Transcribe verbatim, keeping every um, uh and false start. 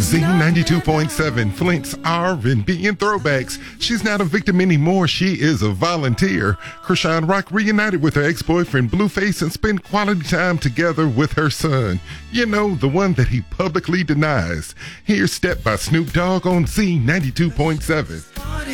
Z ninety-two point seven, Flint's R and B and throwbacks. She's not a victim anymore. She is a volunteer. Krishan Rock reunited with her ex-boyfriend Blueface and spent quality time together with her son. You know, the one that he publicly denies. Here's Step by Snoop Dogg on Z ninety-two point seven.